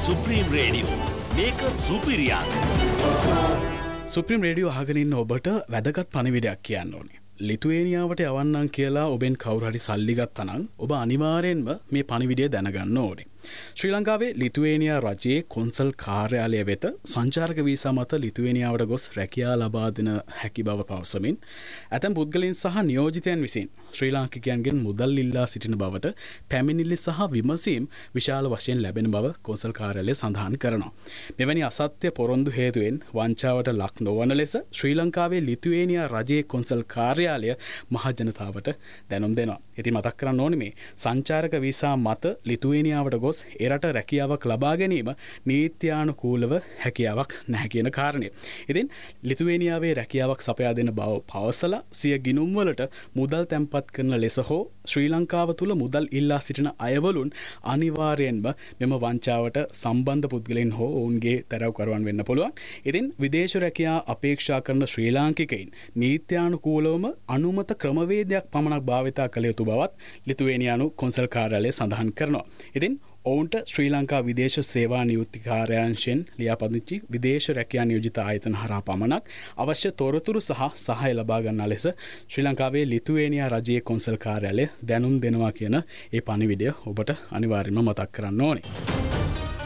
Supreme radio මේක සුපිරියක්. Supreme radio අහගෙන ඉන්න ඔබට වැදගත් පණිවිඩයක් කියන්න ඕනේ. ලිතුවේනියාවට යවන්නම් කියලා ඔබෙන් කවුරු හරි සල්ලි ගත්තනම් ඔබ අනිවාර්යෙන්ම මේ පණිවිඩය දැනගන්න ඕනේ. ශ්‍රී ලංකාවේ ලිතුවේනියා රජයේ කොන්සල් කාර්යාලය වෙත සංචාරක වීසා මත ලිතුවේනියාවට ගොස් රැකියා ලබා දෙන හැකි බව පවසමින් ඇතැම් පුද්ගලයන් සහ නියෝජිතයන් විසින් ශ්‍රී ලාංකිකයන්ගෙන් මුදල් ඉල්ලා සිටින බවට පැමිණිලි සහ විමසීම් විශාල වශයෙන් ලැබෙන බව කොන්සල් කාර්යාලය සඳහන් කරනවා. මෙවැනි අසත්‍ය පොරොන්දු හේතුවෙන් වංචාවට ලක් නොවන ලෙස ශ්‍රී ලංකාවේ ලිතුවේනියා රජයේ කොන්සල් කාර්යාලය මහ ජනතාවට දැනුම් දෙනවා. ඉතින් මතක් කරන්න ඕනේ මේ සංචාරක වීසා මත ලිතුවේනියාවට ගොස් එරට රැකියාවක් ලබා ගැනීම නීත්‍යානුකූලව හැකියාවක් නැහැ කියන කාරණය. ඉතින් ලිතුවේනියාවේ රැකියාවක් සපයා දෙන බව පවසලා සිය ගිණුම් වලට මුදල් තැන්පත් කරන ලෙස හෝ ශ්‍රී ලංකාව තුල මුදල් ඉල්ලා සිටින අයවලුන් අනිවාර්යෙන්ම මෙම වංචාවට සම්බන්ධ පුද්ගලයන් හෝ ඔවුන්ගේ තරවකරුවන් වෙන්න පුළුවන්. ඉතින් විදේශ රැකියාව අපේක්ෂා කරන ශ්‍රී ලාංකිකයින් නීත්‍යානුකූලවම අනුමත ක්‍රමවේදයක් පමණක් භාවිතා කළ යුතු බවත් ලිතුවේනියානු කොන්සල් කාර්යාලය සඳහන් කරනවා. ඉතින් ඔවුන්ට ශ්‍රී ලංකා විදේශ සේවා නියුක්ති කාර්යාංශයෙන් ලියාපදිංචි විදේශ රැකියා නියෝජිත ආයතන හරහා පමණක් අවශ්‍ය තොරතුරු සහ සහාය ලබා ගන්නා ලෙස ශ්‍රී ලංකාවේ ලිතුවේනියා රජයේ කොන්සල් කාර්යාලය දැනුම් දෙනවා කියන ඒ පණිවිඩය ඔබට අනිවාර්යයෙන්ම මතක් කරන්න ඕනේ.